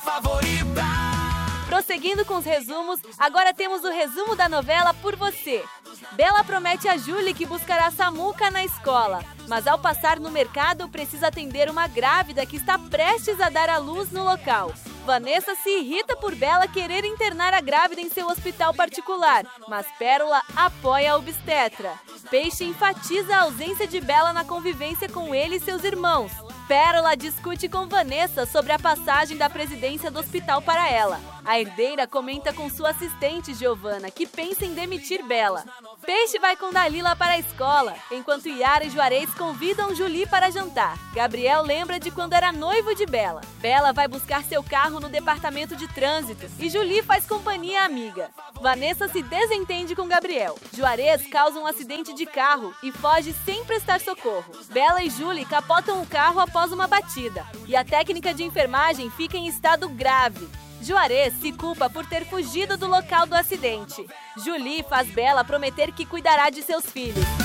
favorita. Prosseguindo com os resumos, agora temos o resumo da novela Por Você. Bela promete a Julie que buscará Samuca na escola, mas ao passar no mercado precisa atender uma grávida que está prestes a dar à luz no local. Vanessa se irrita por Bela querer internar a grávida em seu hospital particular, mas Pérola apoia a obstetra. Peixe enfatiza a ausência de Bela na convivência com ele e seus irmãos. Pérola discute com Vanessa sobre a passagem da presidência do hospital para ela. A herdeira comenta com sua assistente, Giovana, que pensa em demitir Bela. Peixe vai com Dalila para a escola, enquanto Yara e Juarez convidam Julie para jantar. Gabriel lembra de quando era noivo de Bela. Bela vai buscar seu carro no departamento de trânsito e Julie faz companhia à amiga. Vanessa se desentende com Gabriel. Juarez causa um acidente de carro e foge sem prestar socorro. Bela e Julie capotam o carro após uma batida e a técnica de enfermagem fica em estado grave. Juarez se culpa por ter fugido do local do acidente. Julie faz Bela prometer que cuidará de seus filhos.